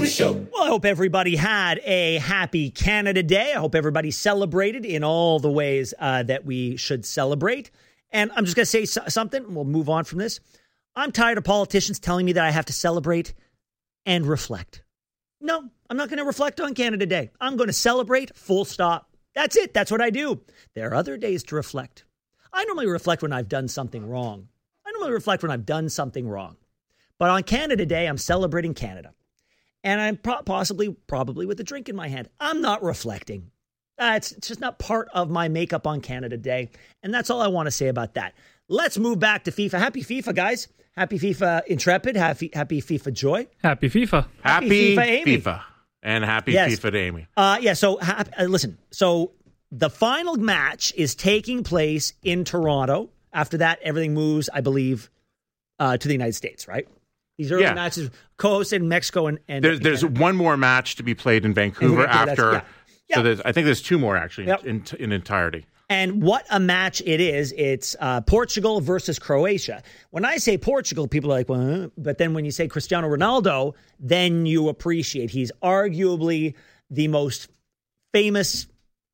Fifa Show. Well, I hope everybody had a happy Canada Day. I hope everybody celebrated in all the ways that we should celebrate. And I'm just going to say something. We'll move on from this. I'm tired of politicians telling me that I have to celebrate and reflect. No, I'm not going to reflect on Canada Day. I'm going to celebrate, full stop. That's it. That's what I do. There are other days to reflect. I normally reflect when I've done something wrong. But on Canada Day, I'm celebrating Canada. And I'm probably with a drink in my hand. I'm not reflecting. It's just not part of my makeup on Canada Day. And that's all I want to say about that. Let's move back to FIFA. Happy FIFA, guys. Happy FIFA Intrepid. Happy FIFA Joy. Happy FIFA. Happy FIFA, Amy. FIFA. And happy FIFA to Amy. So listen. So the final match is taking place in Toronto. After that, everything moves, I believe, to the United States, right? These early matches, co-hosted in Mexico and there's one more match to be played in Vancouver after. So I think there's two more actually in entirety. And what a match it is. It's Portugal versus Croatia. When I say Portugal, people are like, well, but then when you say Cristiano Ronaldo, then you appreciate he's arguably the most famous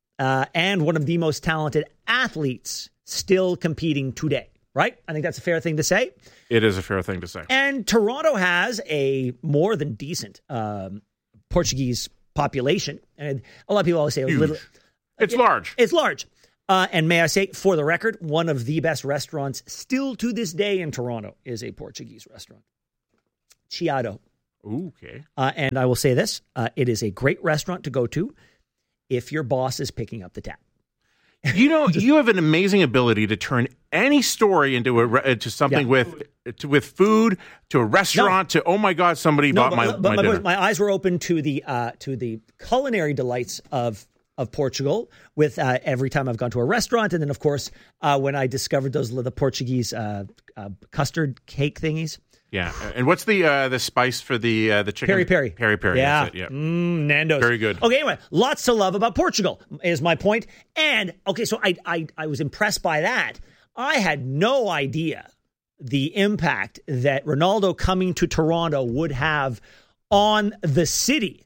and one of the most talented athletes still competing today. Right? I think that's a fair thing to say. It is a fair thing to say. And Toronto has a more than decent Portuguese population. And a lot of people always say, it's large. It's large. And may I say, for the record, one of the best restaurants still to this day in Toronto is a Portuguese restaurant. Chiado. Okay. And I will say this. It is a great restaurant to go to if your boss is picking up the tab. You know, you have an amazing ability to turn any story into something with food, to a restaurant, to, oh my God, somebody bought my dinner. My eyes were open to the culinary delights of Portugal with every time I've gone to a restaurant. And then, of course, when I discovered the Portuguese custard cake thingies. Yeah. And what's the spice for the chicken? Peri-peri. Peri-peri. Yeah. That's it, yeah. Nando's. Very good. Okay, anyway, lots to love about Portugal is my point. And, okay, so I was impressed by that. I had no idea the impact that Ronaldo coming to Toronto would have on the city.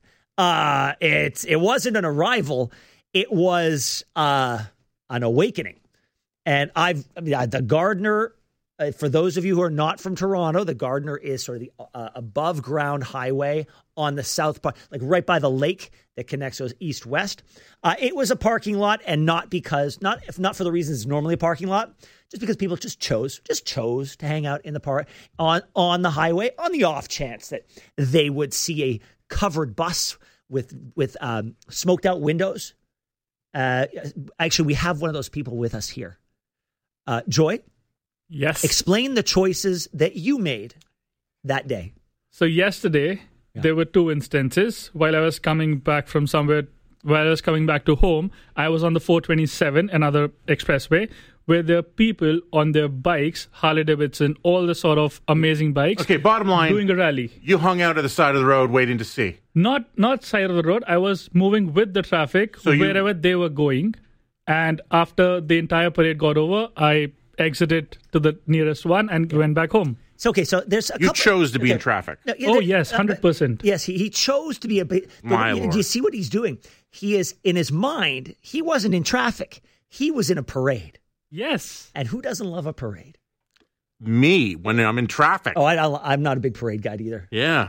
It wasn't an arrival. It was an awakening. And the Gardiner... for those of you who are not from Toronto, the Gardiner is sort of the above ground highway on the south part, like right by the lake that connects those east-west. It was a parking lot, and not for the reasons it's normally a parking lot, just because people just chose to hang out in the park on the highway on the off chance that they would see a covered bus with smoked out windows. Actually, we have one of those people with us here. Joy? Yes. Explain the choices that you made that day. So yesterday, there were two instances. While I was coming back from somewhere, while I was coming back to home, I was on the 427, another expressway, where there are people on their bikes, Harley Davidson, all the sort of amazing bikes. Okay, bottom line. Doing a rally. You hung out at the side of the road waiting to see. Not side of the road. I was moving with the traffic wherever they were going. And after the entire parade got over, I exited to the nearest one and went back home. So, okay, so there's a couple... You chose to be in traffic. No, yes, 100%. Yes, he chose to be a bit... Do you see what he's doing? He is, in his mind, he wasn't in traffic. He was in a parade. Yes. And who doesn't love a parade? Me, when I'm in traffic. Oh, I'm not a big parade guy either. Yeah.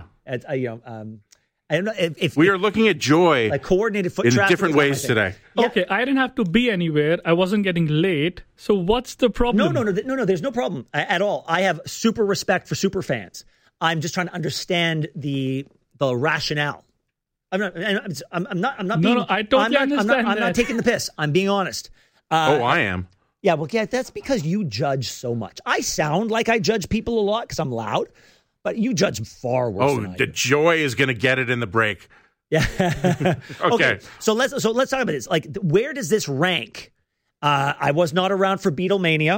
I don't know if we are looking at joy, like coordinated foot in traffic different ways today. Yeah. Okay, I didn't have to be anywhere. I wasn't getting late. So what's the problem? No. There's no problem at all. I have super respect for super fans. I'm just trying to understand the rationale. I'm not being. No, I totally understand that. I'm not taking the piss. I'm being honest. I am. Yeah, well, that's because you judge so much. I sound like I judge people a lot because I'm loud. But you judge far worse than I do. The joy is going to get it in the break. Yeah. Okay. So let's talk about this. Like, where does this rank? I was not around for Beatlemania.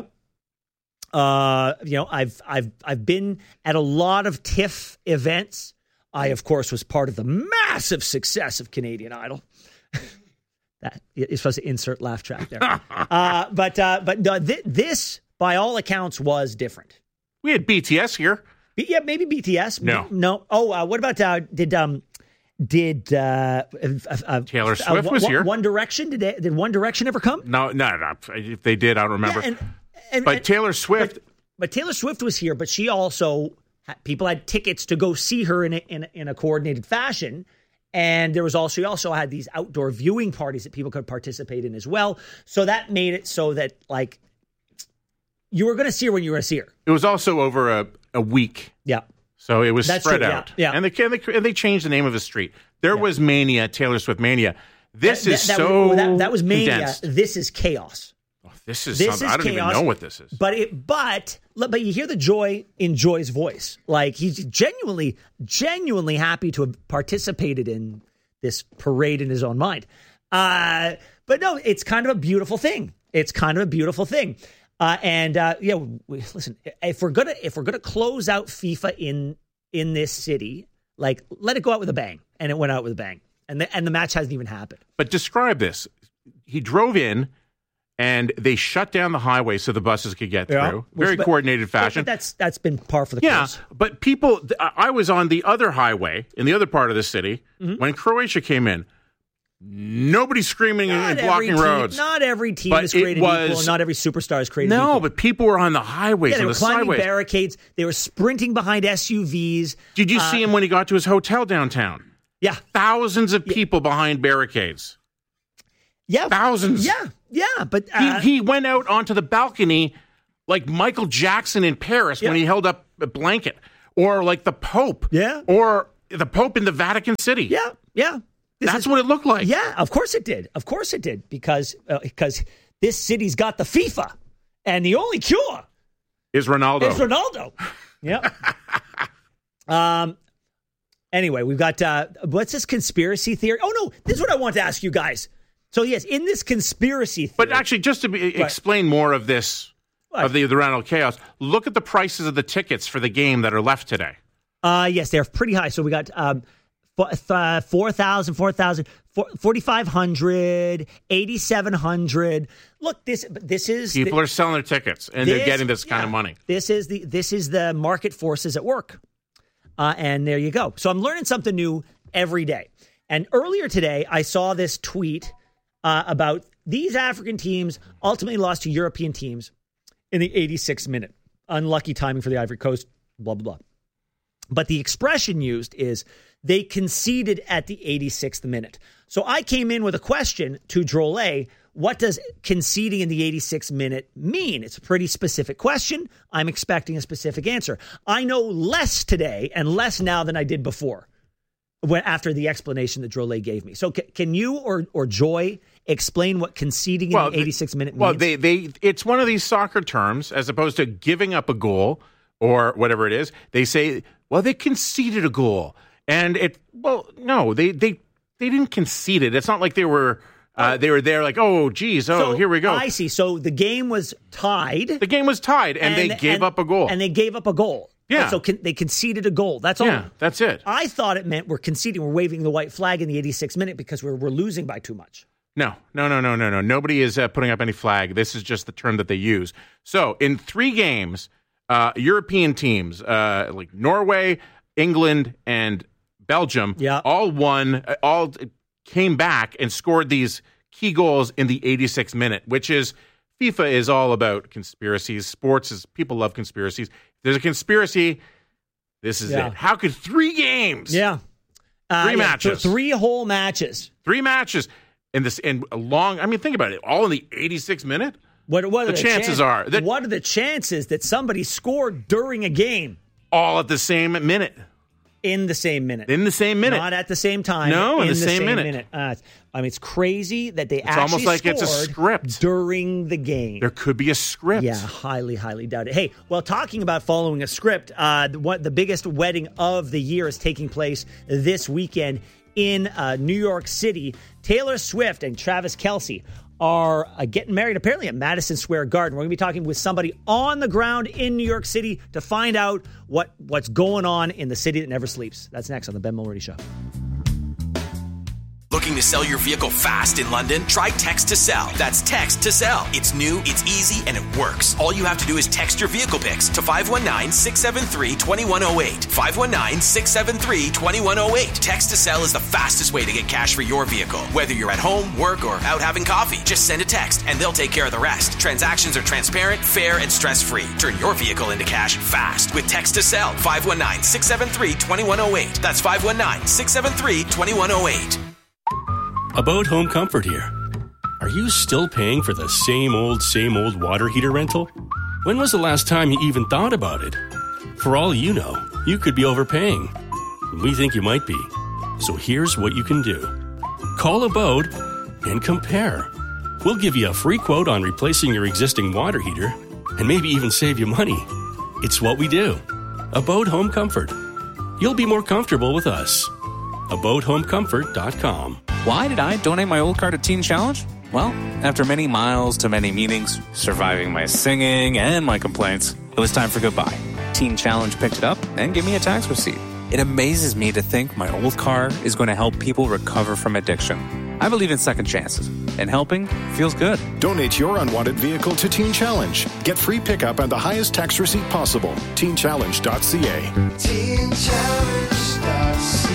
I've been at a lot of TIFF events. I, of course, was part of the massive success of Canadian Idol. That you're supposed to insert laugh track there. This, by all accounts, was different. We had BTS here. Yeah, maybe BTS. No. Oh, what about Did Taylor Swift was here. One Direction, did One Direction ever come? No. If they did, I don't remember. But Taylor Swift. But Taylor Swift was here, but she also, people had tickets to go see her in a coordinated fashion. And there was she also had these outdoor viewing parties that people could participate in as well. So that made it so that, like, you were going to see her when you were going to see her. It was also over a week. Yeah. So it was spread out. Yeah. And they changed the name of the street. There was Mania, Taylor Swift Mania. That was Mania. Condensed. This is chaos. Oh, this is something. I don't even know what this is. But you hear the joy in Joy's voice. Like, he's genuinely happy to have participated in this parade in his own mind. But no, it's kind of a beautiful thing. Listen, if we're gonna close out FIFA in this city, like, let it go out with a bang, and it went out with a bang, and the match hasn't even happened. But describe this: he drove in, and they shut down the highway so the buses could get through. Very coordinated fashion. But that's been par for the course. Yeah, but people, I was on the other highway in the other part of the city when Croatia came in. Nobody screaming and blocking roads. Not every team is created equal, and not every superstar is created equal. No, but people were on the highways and the sideways. They were climbing barricades. They were sprinting behind SUVs. Did you see him when he got to his hotel downtown? Yeah. Thousands of people behind barricades. Yeah. Thousands. Yeah. But he went out onto the balcony like Michael Jackson in Paris when he held up a blanket. Or like the Pope. Yeah. Or the Pope in the Vatican City. Yeah. That's what it looked like. Yeah, of course it did. Because this city's got the FIFA, and the only cure is Ronaldo. Yeah. Anyway, we've got what's this conspiracy theory? Oh no, this is what I want to ask you guys. So yes, in this conspiracy theory, but actually, just to explain more of this of the Ronaldo chaos, look at the prices of the tickets for the game that are left today. Yes, they're pretty high. So we got 4,000, 4,500, 8,700. Look, this is people are selling their tickets and they're getting this kind of money. This is the market forces at work, and there you go. So I'm learning something new every day. And earlier today, I saw this tweet about these African teams ultimately lost to European teams in the 86th minute. Unlucky timing for the Ivory Coast. Blah blah blah. But the expression used is they conceded at the 86th minute. So I came in with a question to Drolet. What does conceding in the 86th minute mean? It's a pretty specific question. I'm expecting a specific answer. I know less today and less now than I did before after the explanation that Drolet gave me. So can you or Joy explain what conceding in the 86th minute means? Well, it's one of these soccer terms as opposed to giving up a goal or whatever it is. They say, well, they conceded a goal. And no, they didn't concede it. It's not like they were there like, oh, geez, here we go. I see. So the game was tied. The game was tied, and they gave up a goal. And they gave up a goal. Yeah. So they conceded a goal. That's all. Yeah, that's it. I thought it meant we're conceding. We're waving the white flag in the 86th minute because we're losing by too much. No. Nobody is putting up any flag. This is just the term that they use. So in 3 games, European teams like Norway, England, and Belgium all came back and scored these key goals in the 86th minute, which is FIFA is all about conspiracies. Sports is people love conspiracies. If there's a conspiracy, this is it. How could 3 games? Yeah. 3 matches. 3 whole matches. 3 matches. And a long, I mean, think about it. All in the 86th minute? What are the chances are? What are the chances that somebody scored during a game? All at the same minute. In the same minute. In the same minute. Not at the same time. No, in the same minute. I mean, it's crazy that they actually almost like scored it's a script during the game. There could be a script. Yeah, highly, highly doubt it. Hey, well, talking about following a script, the biggest wedding of the year is taking place this weekend in New York City. Taylor Swift and Travis Kelce are getting married apparently at Madison Square Garden. We're going to be talking with somebody on the ground in New York City to find out what's going on in the city that never sleeps. That's next on the Ben Mulroney Show. Looking to sell your vehicle fast in London? Try Text to Sell. That's Text to Sell. It's new, it's easy, and it works. All you have to do is text your vehicle pics to 519-673-2108. 519-673-2108. Text to Sell is the fastest way to get cash for your vehicle. Whether you're at home, work, or out having coffee, just send a text and they'll take care of the rest. Transactions are transparent, fair, and stress-free. Turn your vehicle into cash fast with Text to Sell. 519-673-2108. That's 519-673-2108. About Home Comfort here. Are you still paying for the same old water heater rental? When was the last time you even thought about it? For all you know, you could be overpaying. We think you might be. So here's what you can do. Call Abode and compare. We'll give you a free quote on replacing your existing water heater and maybe even save you money. It's what we do. Abode Home Comfort. You'll be more comfortable with us. AbodeHomeComfort.com. Why did I donate my old car to Teen Challenge? Well, after many miles to many meetings, surviving my singing and my complaints, it was time for goodbye. Teen Challenge picked it up and gave me a tax receipt. It amazes me to think my old car is going to help people recover from addiction. I believe in second chances, and helping feels good. Donate your unwanted vehicle to Teen Challenge. Get free pickup and the highest tax receipt possible. TeenChallenge.ca. TeenChallenge.ca.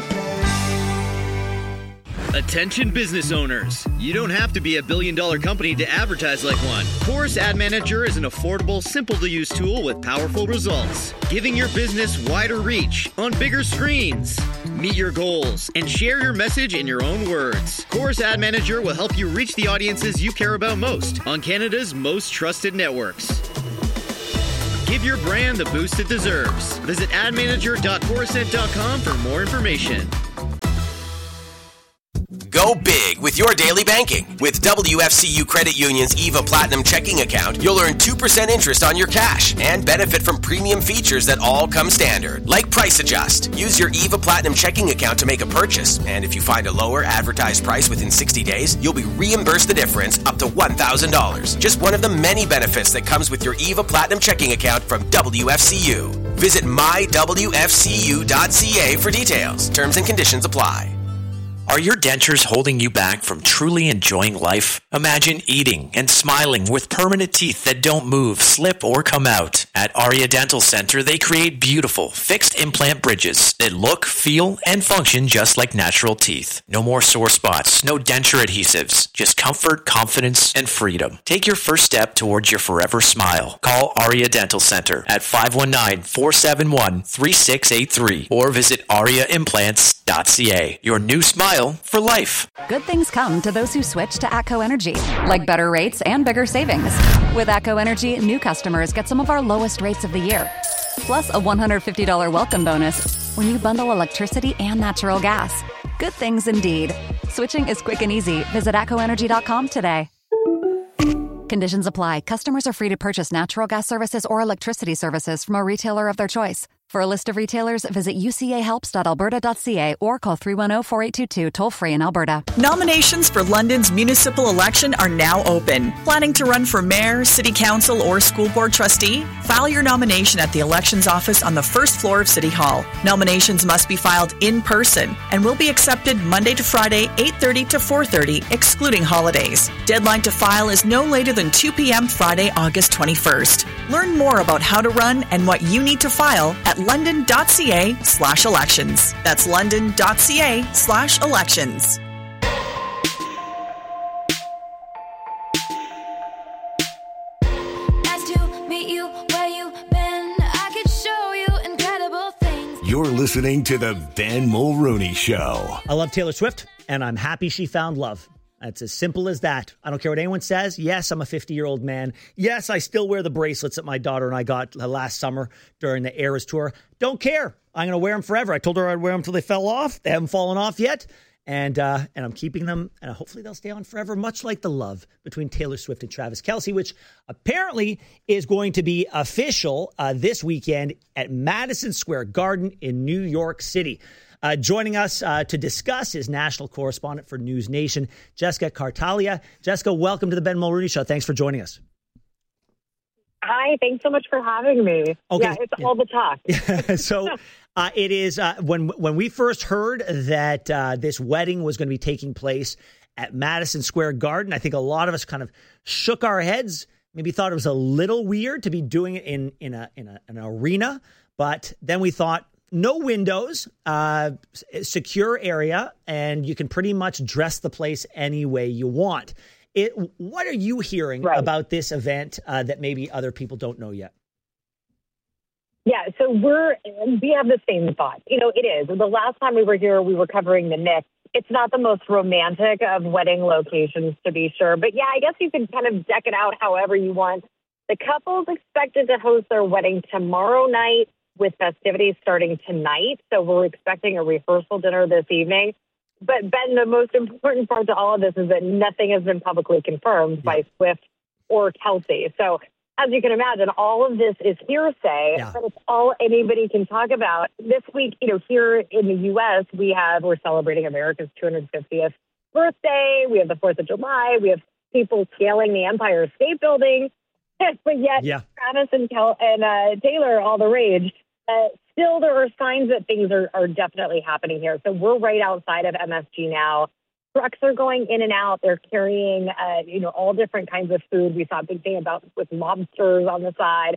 Attention business owners. You don't have to be a billion-dollar company to advertise like one. Chorus Ad Manager is an affordable, simple-to-use tool with powerful results, giving your business wider reach on bigger screens. Meet your goals and share your message in your own words. Chorus Ad Manager will help you reach the audiences you care about most on Canada's most trusted networks. Give your brand the boost it deserves. Visit admanager.corusent.com for more information. Go big with your daily banking. With WFCU Credit Union's EVA Platinum checking account, you'll earn 2% interest on your cash and benefit from premium features that all come standard, like Price Adjust. Use your EVA Platinum checking account to make a purchase, and if you find a lower advertised price within 60 days, you'll be reimbursed the difference up to $1,000. Just one of the many benefits that comes with your EVA Platinum checking account from WFCU. Visit mywfcu.ca for details. Terms and conditions apply. Are your dentures holding you back from truly enjoying life? Imagine eating and smiling with permanent teeth that don't move, slip, or come out. At Aria Dental Center, they create beautiful, fixed implant bridges that look, feel, and function just like natural teeth. No more sore spots, no denture adhesives, just comfort, confidence, and freedom. Take your first step towards your forever smile. Call Aria Dental Center at 519-471-3683 or visit ariaimplants.ca. Your new smile for life. Good things come to those who switch to ATCO Energy, like better rates and bigger savings. With ATCO Energy, new customers get some of our lowest rates of the year, plus a $150 welcome bonus when you bundle electricity and natural gas. Good things indeed. Switching is quick and easy. Visit ATCOenergy.com today. Conditions apply. Customers are free to purchase natural gas services or electricity services from a retailer of their choice. For a list of retailers, visit ucahelps.alberta.ca or call 310-4822 toll-free in Alberta. Nominations for London's municipal election are now open. Planning to run for mayor, city council, or school board trustee? File your nomination at the elections office on the first floor of City Hall. Nominations must be filed in person and will be accepted Monday to Friday, 8:30 to 4:30, excluding holidays. Deadline to file is no later than 2 p.m. Friday, August 21st. Learn more about how to run and what you need to file at london.ca/elections. That's london.ca/elections. You're listening to the Ben Mulrooney Show. I love Taylor Swift, and I'm happy she found love. It's as simple as that. I don't care what anyone says. Yes, I'm a 50-year-old man. Yes, I still wear the bracelets that my daughter and I got last summer during the Eras tour. Don't care. I'm going to wear them forever. I told her I'd wear them until they fell off. They haven't fallen off yet. And I'm keeping them, and hopefully they'll stay on forever, much like the love between Taylor Swift and Travis Kelce, which apparently is going to be official this weekend at Madison Square Garden in New York City. Joining us to discuss is national correspondent for News Nation, Jessica Kartalia. Jessica, welcome to the Ben Mulrooney Show. Thanks for joining us. Hi, thanks so much for having me. Okay. Yeah, it's all the talk. So it is when we first heard that this wedding was going to be taking place at Madison Square Garden, I think a lot of us kind of shook our heads, maybe thought it was a little weird to be doing it in an arena. But then we thought, no windows, secure area, and you can pretty much dress the place any way you want. What are you hearing about this event that maybe other people don't know yet? Yeah, so we have the same thought. You know, it is. The last time we were here, we were covering the Knicks. It's not the most romantic of wedding locations, to be sure. But yeah, I guess you can kind of deck it out however you want. The couple's expected to host their wedding tomorrow night with festivities starting tonight. So we're expecting a rehearsal dinner this evening. But Ben, the most important part to all of this is that nothing has been publicly confirmed by Swift or Kelsey. So as you can imagine, all of this is hearsay, but it's all anybody can talk about. This week, you know, here in the U.S., we're celebrating America's 250th birthday. We have the 4th of July. We have people scaling the Empire State Building. But yet, Travis and Taylor are all the rage. Still, there are signs that things are definitely happening here. So we're right outside of MSG now. Trucks are going in and out. They're carrying, all different kinds of food. We saw a big thing with lobsters on the side.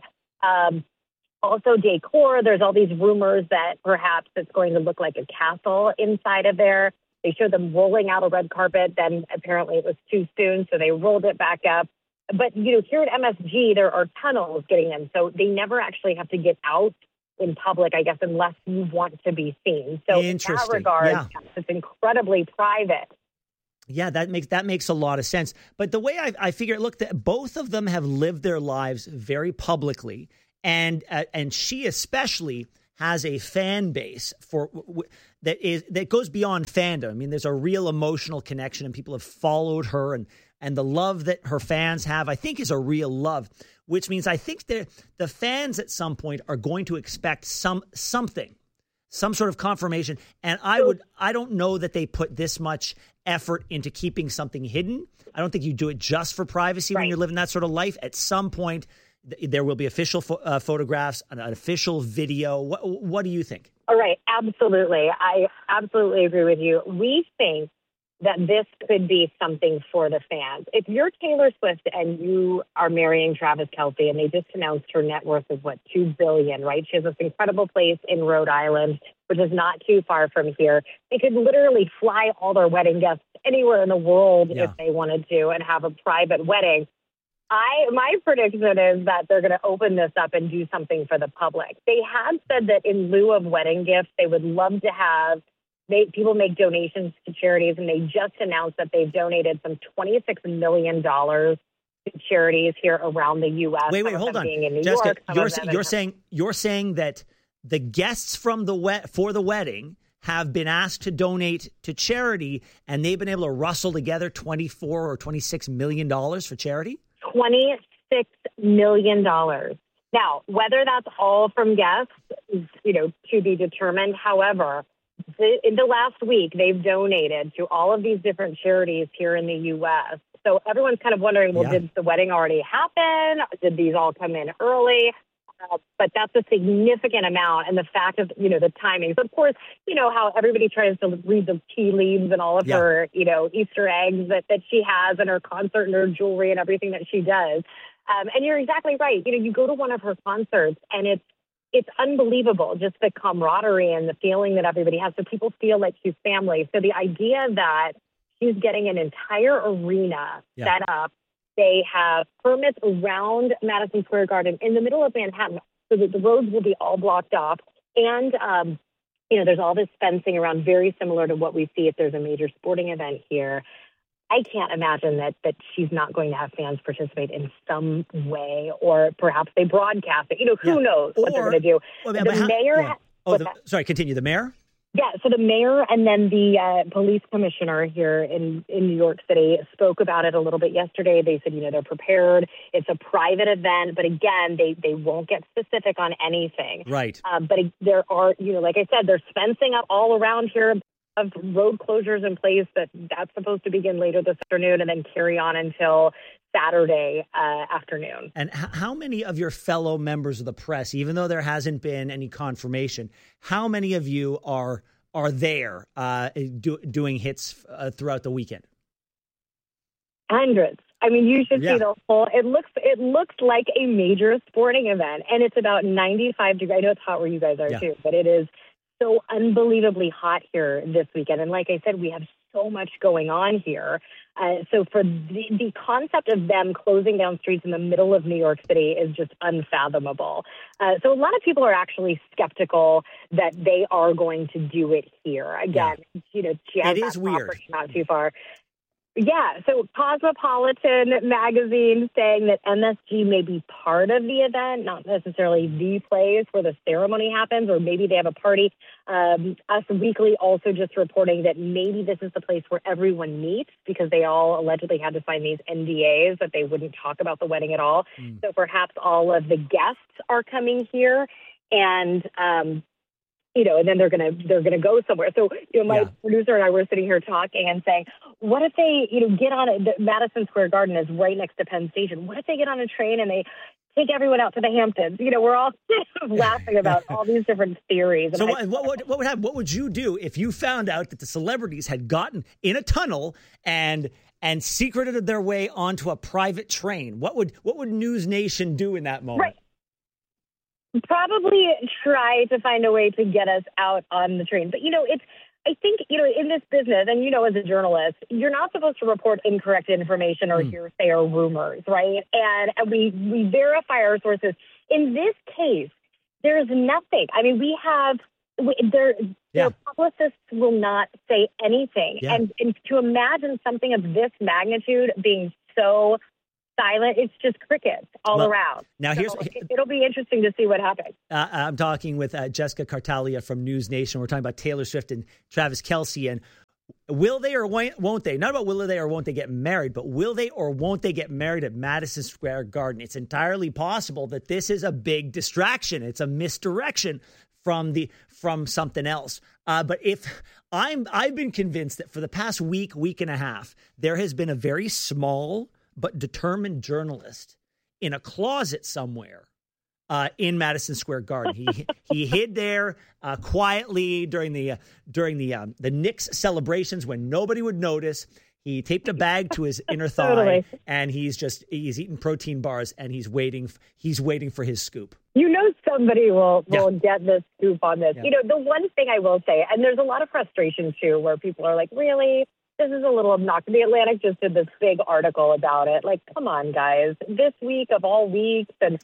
Also decor. There's all these rumors that perhaps it's going to look like a castle inside of there. They showed them rolling out a red carpet. Then apparently it was too soon, so they rolled it back up. But, you know, here at MSG, there are tunnels getting in. So they never actually have to get out in public, I guess, unless you want to be seen. So in that regard, it's incredibly private. Yeah, that makes a lot of sense. But the way I figure, look, that both of them have lived their lives very publicly, and she especially has a fan base that goes beyond fandom. I mean, there's a real emotional connection, and people have followed her, and the love that her fans have, I think, is a real love. Which means I think the fans at some point are going to expect something, some sort of confirmation. And I don't know that they put this much effort into keeping something hidden. I don't think you do it just for privacy when you're living that sort of life. At some point, there will be official photographs, an official video. What do you think? All right, absolutely. I absolutely agree with you. We think that this could be something for the fans. If you're Taylor Swift and you are marrying Travis Kelce, and they just announced her net worth is, $2 billion, right? She has this incredible place in Rhode Island, which is not too far from here. They could literally fly all their wedding guests anywhere in the world if they wanted to and have a private wedding. My prediction is that they're going to open this up and do something for the public. They have said that in lieu of wedding gifts, they would love to have people make donations to charities, and they just announced that they've donated some $26 million to charities here around the U.S. Wait, hold on, Jessica. You're saying that the guests for the wedding have been asked to donate to charity, and they've been able to rustle together $24 or $26 million for charity. $26 million. Now, whether that's all from guests is, to be determined. However, in the last week, they've donated to all of these different charities here in the U.S. So everyone's kind of wondering, did the wedding already happen? Did these all come in early? But that's a significant amount. And the fact of, the timing. So, of course, how everybody tries to read the tea leaves and all of her, Easter eggs that she has and her concert and her jewelry and everything that she does. And you're exactly right. You go to one of her concerts and it's unbelievable, just the camaraderie and the feeling that everybody has. So people feel like she's family. So the idea that she's getting an entire arena set up, they have permits around Madison Square Garden in the middle of Manhattan, so that the roads will be all blocked off. And, there's all this fencing around, very similar to what we see if there's a major sporting event here. I can't imagine that she's not going to have fans participate in some way, or perhaps they broadcast it. Who knows what they're going to do. The mayor... Sorry, continue. The mayor? Yeah, so the mayor and then the police commissioner here in New York City spoke about it a little bit yesterday. They said, they're prepared. It's a private event, but again, they won't get specific on anything. Right. But there are, like I said, there's fencing up all around here of road closures in place that's supposed to begin later this afternoon and then carry on until Saturday afternoon. And how many of your fellow members of the press, even though there hasn't been any confirmation, how many of you are there doing hits throughout the weekend? Hundreds. I mean, you should see the whole. It looks like a major sporting event, and it's about 95 degrees. I know it's hot where you guys are too, but it is so unbelievably hot here this weekend. And like I said, we have so much going on here. So for the concept of them closing down streets in the middle of New York City is just unfathomable. So a lot of people are actually skeptical that they are going to do it here. Again, she has that property not too far. Yeah, so Cosmopolitan magazine saying that MSG may be part of the event, not necessarily the place where the ceremony happens, or maybe they have a party. Us Weekly also just reporting that maybe this is the place where everyone meets because they all allegedly had to sign these NDAs that they wouldn't talk about the wedding at all. So perhaps all of the guests are coming here and and then they're gonna go somewhere. So, my producer and I were sitting here talking and saying, what if they, get on Madison Square Garden is right next to Penn Station. What if they get on a train and they take everyone out to the Hamptons? We're all laughing about all these different theories. So what would happen? What would you do if you found out that the celebrities had gotten in a tunnel and secreted their way onto a private train? What would News Nation do in that moment? Right. Probably try to find a way to get us out on the train. But, I think, in this business, and, as a journalist, you're not supposed to report incorrect information or hearsay or rumors, right? And we verify our sources. In this case, there's nothing. I mean, their publicists will not say anything. Yeah. And to imagine something of this magnitude being so silent, it's just crickets all around. Now, it'll be interesting to see what happens. I'm talking with Jessica Cartalia from News Nation. We're talking about Taylor Swift and Travis Kelce, and will they or won't they? Not about will they or won't they get married, but will they or won't they get married at Madison Square Garden? It's entirely possible that this is a big distraction. It's a misdirection from something else. But I've been convinced that for the past week and a half, there has been a very small but determined journalist in a closet somewhere in Madison Square Garden. He hid there quietly during the Knicks celebrations when nobody would notice. He taped a bag to his inner thigh, and he's eating protein bars, and he's waiting for his scoop. Somebody will get the scoop on this. Yeah. The one thing I will say, and there's a lot of frustration too, where people are like, really? This is a little obnoxious. The Atlantic just did this big article about it. Like, come on, guys. This week of all weeks. And,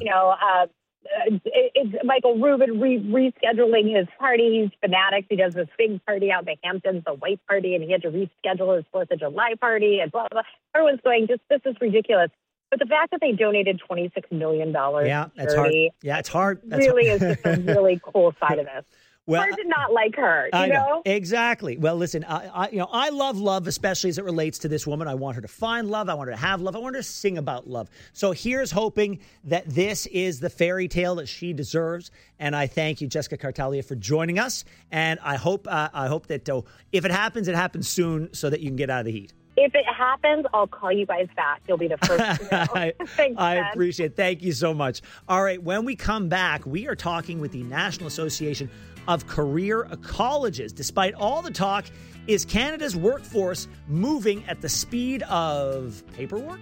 it's Michael Rubin rescheduling his party. He's fanatics. He does this big party out in the Hamptons, the white party, and he had to reschedule his 4th of July party and blah, blah, blah. Everyone's going, this is ridiculous. But the fact that they donated $26 million that's hard. Yeah, it's hard. That's really is just a really cool side of this. Well, hard to not like her, I know. Exactly. Well, listen, I love love, especially as it relates to this woman. I want her to find love. I want her to have love. I want her to sing about love. So here's hoping that this is the fairy tale that she deserves. And I thank you, Jessica Cartalia, for joining us. And I hope that if it happens soon so that you can get out of the heat. If it happens, I'll call you guys back. You'll be the first to know. Thanks, I appreciate it. Thank you so much. All right, when we come back, we are talking with the National Association of Career Colleges. Despite all the talk, is Canada's workforce moving at the speed of paperwork?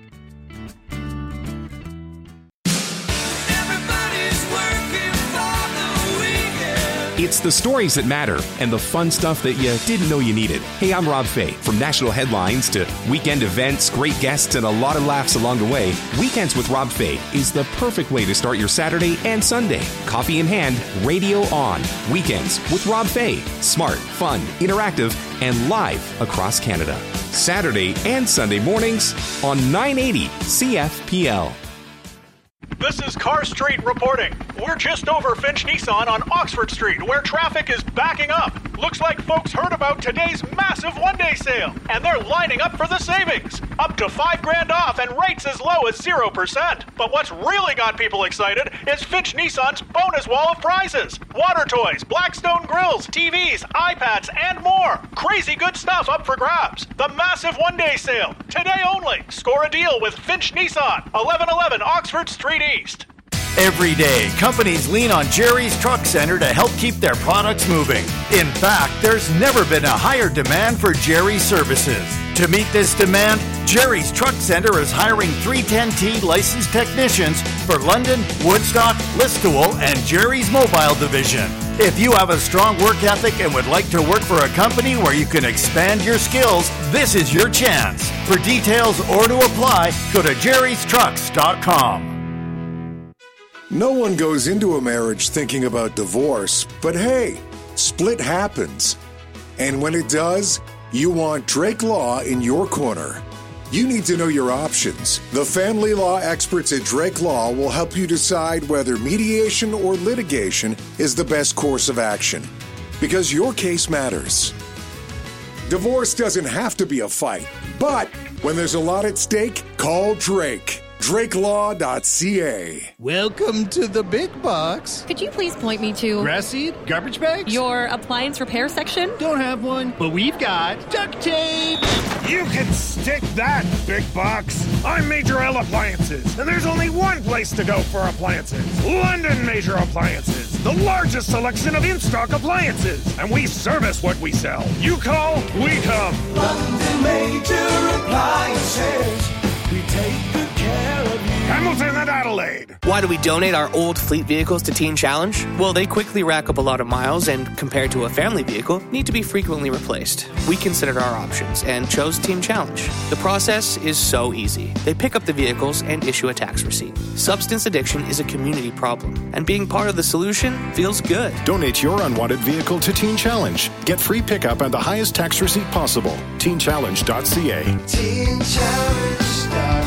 It's the stories that matter and the fun stuff that you didn't know you needed. Hey, I'm Rob Fay. From national headlines to weekend events, great guests, and a lot of laughs along the way, Weekends with Rob Fay is the perfect way to start your Saturday and Sunday. Coffee in hand, radio on. Weekends with Rob Fay. Smart, fun, interactive, and live across Canada. Saturday and Sunday mornings on 980 CFPL. This is Car Street reporting. We're just over Finch Nissan on Oxford Street, where traffic is backing up. Looks like folks heard about today's massive one-day sale, and they're lining up for the savings. Up to $5,000 off and rates as low as 0%. But what's really got people excited is Finch Nissan's bonus wall of prizes. Water toys, Blackstone grills, TVs, iPads, and more. Crazy good stuff up for grabs. The massive one-day sale. Today only. Score a deal with Finch Nissan, 1111 Oxford Street East. Every day, companies lean on Jerry's Truck Center to help keep their products moving. In fact, there's never been a higher demand for Jerry's services. To meet this demand, Jerry's Truck Center is hiring 310T licensed technicians for London, Woodstock, Listowel, and Jerry's Mobile Division. If you have a strong work ethic and would like to work for a company where you can expand your skills, this is your chance. For details or to apply, go to jerrystrucks.com. No one goes into a marriage thinking about divorce, but hey, split happens. And when it does, you want Drake Law in your corner. You need to know your options. The family law experts at Drake Law will help you decide whether mediation or litigation is the best course of action, because your case matters. Divorce doesn't have to be a fight, but when there's a lot at stake, call Drake. DrakeLaw.ca. Welcome to the big box. Could you please point me to grass seed, garbage bags, your appliance repair section? Don't have one, but we've got duct tape. You can stick that, big box. I'm Major L Appliances, and there's only one place to go for appliances. London Major Appliances, the largest selection of in-stock appliances, and we service what we sell. You call, we come. London Major Appliances. We take good care of you. Hamilton and Adelaide. Why do we donate our old fleet vehicles to Teen Challenge? Well, they quickly rack up a lot of miles and, compared to a family vehicle, need to be frequently replaced. We considered our options and chose Teen Challenge. The process is so easy. They pick up the vehicles and issue a tax receipt. Substance addiction is a community problem, and being part of the solution feels good. Donate your unwanted vehicle to Teen Challenge. Get free pickup and the highest tax receipt possible. TeenChallenge.ca. TeenChallenge.ca.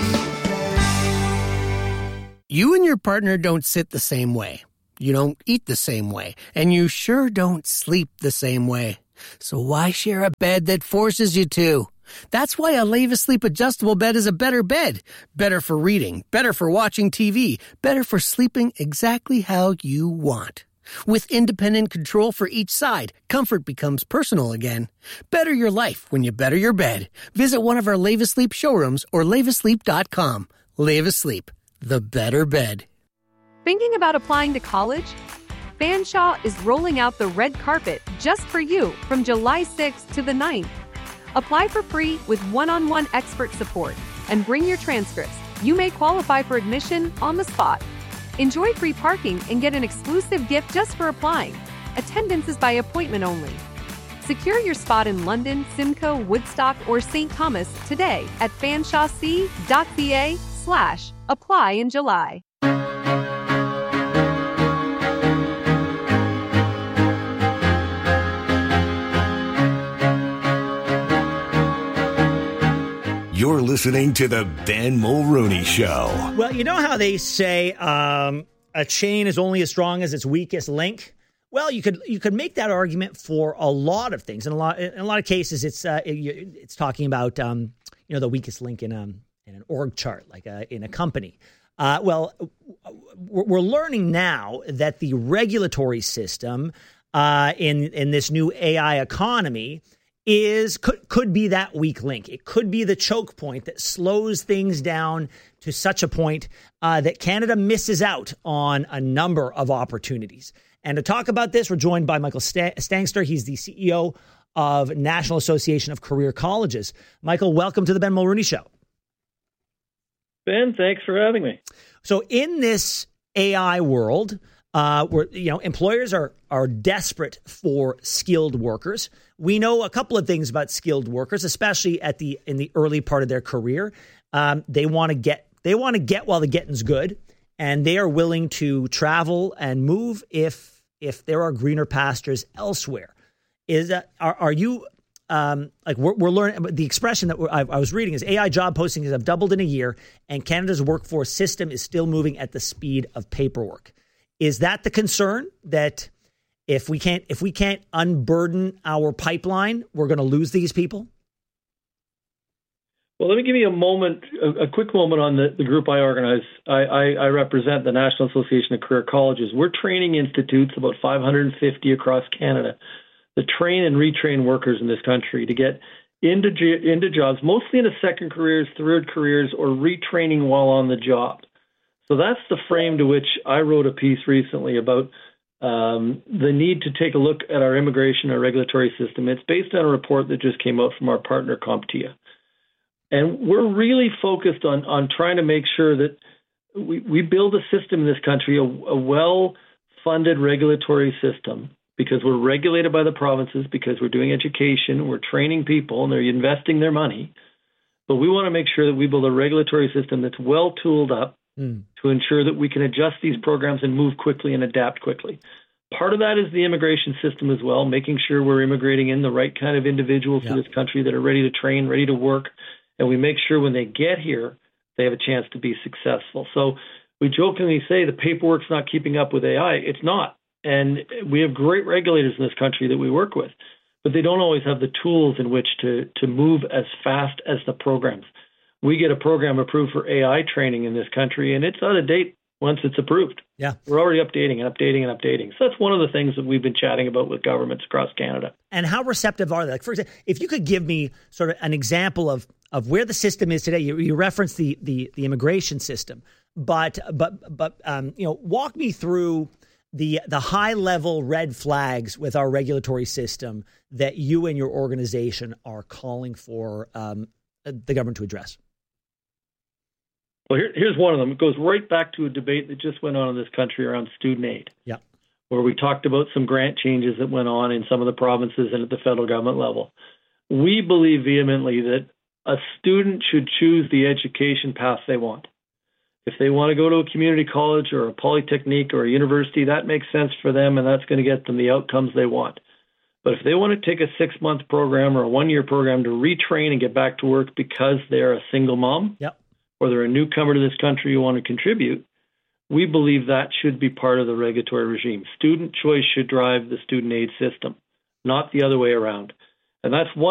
You and your partner don't sit the same way. You don't eat the same way. And you sure don't sleep the same way. So why share a bed that forces you to? That's why a Leva Sleep adjustable bed is a better bed. Better for reading, better for watching TV, better for sleeping exactly how you want. With independent control for each side, comfort becomes personal again. Better your life when you better your bed. Visit one of our Leva Sleep showrooms or levasleep.com. Leva Sleep, the better bed. Thinking about applying to college? Fanshawe is rolling out the red carpet just for you from July 6th to the 9th. Apply for free with one-on-one expert support and bring your transcripts. You may qualify for admission on the spot. Enjoy free parking and get an exclusive gift just for applying. Attendance is by appointment only. Secure your spot in London, Simcoe, Woodstock, or St. Thomas today at fanshawec.ca/apply in July. You're listening to the Ben Mulrooney Show. Well, you know how they say a chain is only as strong as its weakest link? Well, you could make that argument for a lot of things. In a lot of cases, it's talking about the weakest link in an org chart, like in a company. Well, we're learning now that the regulatory system in this new AI economy could be that weak link. It could be the choke point that slows things down to such a point that Canada misses out on a number of opportunities. And to talk about this, we're joined by Michael Stangster. He's the CEO of National Association of Career Colleges. Michael, welcome to the Ben Mulrooney Show. Ben, thanks for having me. So in this AI world, where employers are desperate for skilled workers. We know a couple of things about skilled workers, especially in the early part of their career. They want to get while the getting's good, and they are willing to travel and move if there are greener pastures elsewhere. Are you we're learning? The expression that I was reading is AI job postings have doubled in a year, and Canada's workforce system is still moving at the speed of paperwork. Is that the concern, that if we can't unburden our pipeline, we're going to lose these people? Well, let me give you a quick moment on the group I organize. I represent the National Association of Career Colleges. We're training institutes, about 550 across Canada, that train and retrain workers in this country to get into jobs, mostly into second careers, third careers, or retraining while on the job. So that's the frame to which I wrote a piece recently about the need to take a look at our immigration, our regulatory system. It's based on a report that just came out from our partner CompTIA. And we're really focused on trying to make sure that we build a system in this country, a well-funded regulatory system, because we're regulated by the provinces, because we're doing education, we're training people, and they're investing their money. But we want to make sure that we build a regulatory system that's well-tooled up to ensure that we can adjust these programs and move quickly and adapt quickly. Part of that is the immigration system as well, making sure we're immigrating in the right kind of individuals to this country that are ready to train, ready to work, and we make sure when they get here, they have a chance to be successful. So we jokingly say the paperwork's not keeping up with AI. It's not. And we have great regulators in this country that we work with, but they don't always have the tools in which to move as fast as the programs. We get a program approved for AI training in this country, and it's out of date once it's approved. Yeah. We're already updating and updating and updating. So that's one of the things that we've been chatting about with governments across Canada. And how receptive are they? Like, for example, if you could give me sort of an example of where the system is today. You referenced the immigration system, but walk me through the high level red flags with our regulatory system that you and your organization are calling for the government to address. Well, here's one of them. It goes right back to a debate that just went on in this country around student aid. Yeah. Where we talked about some grant changes that went on in some of the provinces and at the federal government level. We believe vehemently that a student should choose the education path they want. If they want to go to a community college or a polytechnic or a university, that makes sense for them, and that's going to get them the outcomes they want. But if they want to take a 6-month program or a 1-year program to retrain and get back to work because they're a single mom, or they're a newcomer to this country who want to contribute, we believe that should be part of the regulatory regime. Student choice should drive the student aid system, not the other way around. And that's one